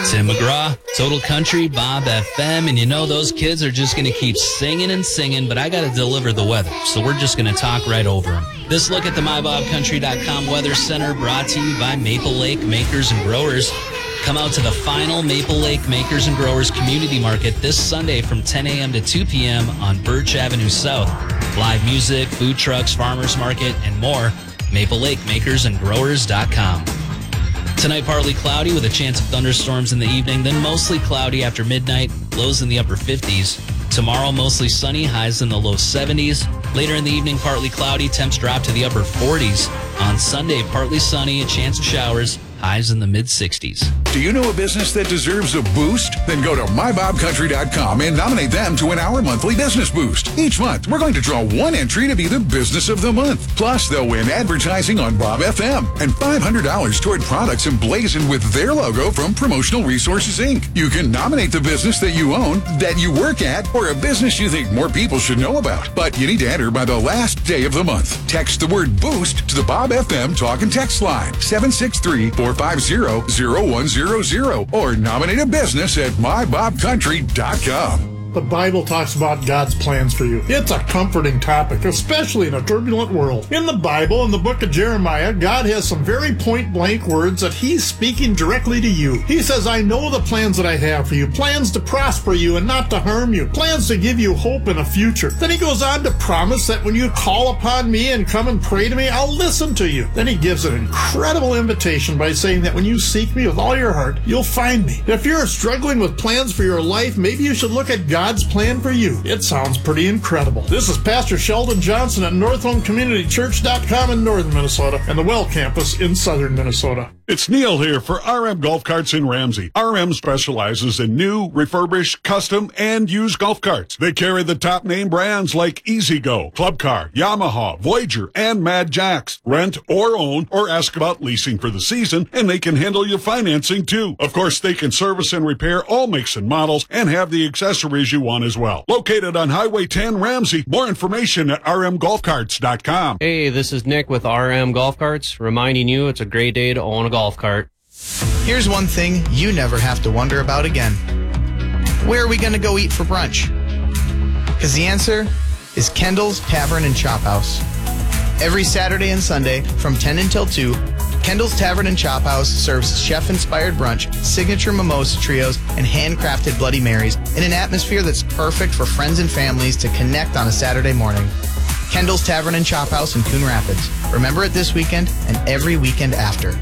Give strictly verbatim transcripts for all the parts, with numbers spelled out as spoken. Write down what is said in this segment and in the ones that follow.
Tim McGraw, Total Country, Bob F M, and you know those kids are just going to keep singing and singing, but I got to deliver the weather, so we're just going to talk right over them. This look at the my bob country dot com Weather Center brought to you by Maple Lake Makers and Growers. Come out to the final Maple Lake Makers and Growers Community Market this Sunday from ten a.m. to two p.m. on Birch Avenue South. Live music, food trucks, farmers market, and more. Maple Lake Makers and Growers dot com. Tonight, partly cloudy with a chance of thunderstorms in the evening, then mostly cloudy after midnight, lows in the upper fifties. Tomorrow, mostly sunny, highs in the low seventies. Later in the evening, partly cloudy, temps drop to the upper forties. On Sunday, partly sunny, a chance of showers, highs in the mid-sixties. Do you know a business that deserves a boost? Then go to my bob country dot com and nominate them to win our monthly business boost. Each month, we're going to draw one entry to be the business of the month. Plus, they'll win advertising on Bob F M and five hundred dollars toward products emblazoned with their logo from Promotional Resources, Incorporated. You can nominate the business that you own, that you work at, or a business you think more people should know about. But you need to enter by the last day of the month. Text the word BOOST to the Bob F M talk and text line seven six three, four five zero, zero one zero zero or nominate a business at my bob country dot com. The Bible talks about God's plans for you. It's a comforting topic, especially in a turbulent world. In the Bible, in the book of Jeremiah, God has some very point-blank words that he's speaking directly to you. He says, I know the plans that I have for you, plans to prosper you and not to harm you, plans to give you hope in a future. Then he goes on to promise that when you call upon me and come and pray to me, I'll listen to you. Then he gives an incredible invitation by saying that when you seek me with all your heart, you'll find me. If you're struggling with plans for your life, maybe you should look at God God's plan for you. It sounds pretty incredible. This is Pastor Sheldon Johnson at Northland Community Church dot com in northern Minnesota and the Well Campus in southern Minnesota. It's Neil here for R M Golf Carts in Ramsey. R M specializes in new, refurbished, custom, and used golf carts. They carry the top name brands like E-Z-Go, Club Car, Yamaha, Voyager, and Mad Jacks. Rent or own or ask about leasing for the season, and they can handle your financing too. Of course, they can service and repair all makes and models and have the accessories you want as well. Located on Highway ten Ramsey. More information at R M golf carts dot com. Hey, this is Nick with R M Golf Carts, reminding you it's a great day to own a golf cart. Here's one thing you never have to wonder about again. Where are we going to go eat for brunch? Because the answer is Kendall's Tavern and Chop House. Every Saturday and Sunday from ten until two, Kendall's Tavern and Chop House serves chef-inspired brunch, signature mimosa trios, and handcrafted Bloody Marys in an atmosphere that's perfect for friends and families to connect on a Saturday morning. Kendall's Tavern and Chop House in Coon Rapids. Remember it this weekend and every weekend after.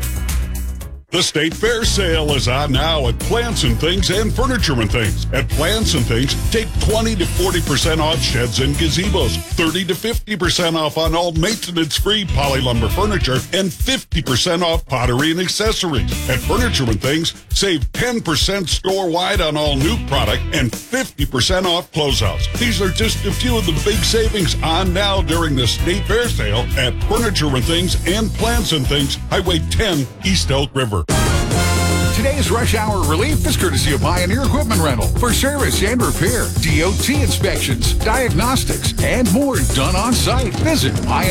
The State Fair sale is on now at Plants and Things and Furniture and Things. At Plants and Things, take twenty to forty percent off sheds and gazebos, thirty to fifty percent off on all maintenance-free poly lumber furniture, and fifty percent off pottery and accessories. At Furniture and Things, save ten percent store-wide on all new product and fifty percent off closeouts. These are just a few of the big savings on now during the State Fair sale at Furniture and Things and Plants and Things, Highway ten, East Elk River. Today's Rush Hour Relief is courtesy of Pioneer Equipment Rental for service and repair, D O T inspections, diagnostics, and more done on site. Visit Pioneer.